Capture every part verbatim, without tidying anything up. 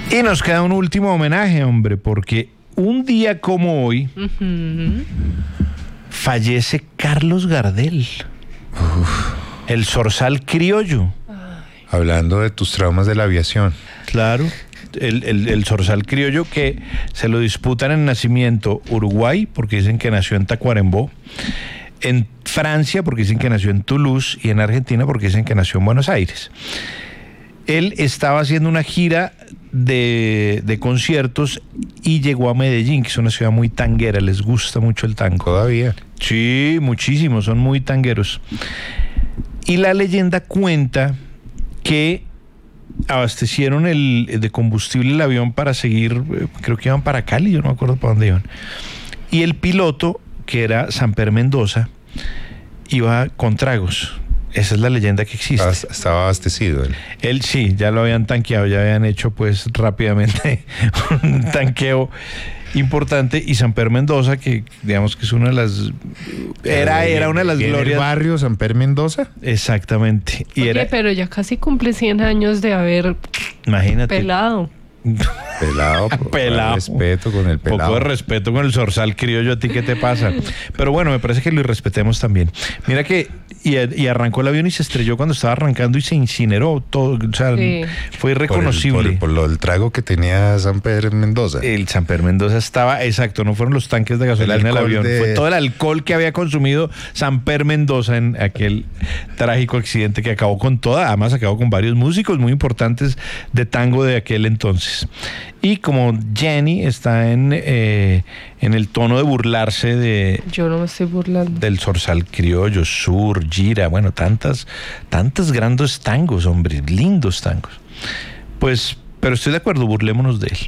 Y nos queda un último homenaje, hombre, porque un día como hoy uh-huh. fallece Carlos Gardel, Uf. el zorzal criollo. Hablando de tus traumas de la aviación. Claro, el, el, el zorzal criollo que se lo disputan en nacimiento Uruguay, porque dicen que nació en Tacuarembó, en Francia, porque dicen que nació en Toulouse, y en Argentina, porque dicen que nació en Buenos Aires. Él estaba haciendo una gira de, de conciertos y llegó a Medellín, que es una ciudad muy tanguera, les gusta mucho el tango. ¿Todavía? Sí, muchísimo, son muy tangueros. Y la leyenda cuenta que abastecieron el, de combustible el avión para seguir, creo que iban para Cali, yo no me acuerdo para dónde iban. Y el piloto, que era Samper Mendoza, iba con tragos. Esa es la leyenda que existe. Estaba abastecido él. Él sí, ya lo habían tanqueado, ya habían hecho pues rápidamente un tanqueo importante, y Samper Mendoza, que digamos que es una de las era, era una de las glorias. ¿El barrio Samper Mendoza? Exactamente. Y Oye, era, pero ya casi cumple cien años de haber imagínate. pelado. Pelado, pelado. Respeto con el pelado. Poco de respeto con el zorzal criollo, ¿a ti qué te pasa? Pero bueno, me parece que lo irrespetemos también. Mira que y, y arrancó el avión y se estrelló cuando estaba arrancando y se incineró todo, o sea, sí. fue irreconocible. Por, el, por, el, por lo del trago que tenía Samper Mendoza. El Samper Mendoza estaba, exacto, no fueron los tanques de gasolina en el avión, de... fue todo el alcohol que había consumido Samper Mendoza en aquel trágico accidente que acabó con toda, además acabó con varios músicos muy importantes de tango de aquel entonces. Y como Jenny está en, eh, en el tono de burlarse de... Yo no me estoy burlando. Del zorzal criollo, sur, gira, bueno, tantas, tantos grandes tangos, hombre, lindos tangos. Pues, pero estoy de acuerdo, burlémonos de él.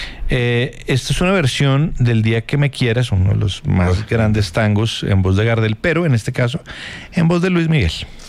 Eh, esta es una versión del Día que me quieras, uno de los más grandes tangos en voz de Gardel, pero en este caso en voz de Luis Miguel.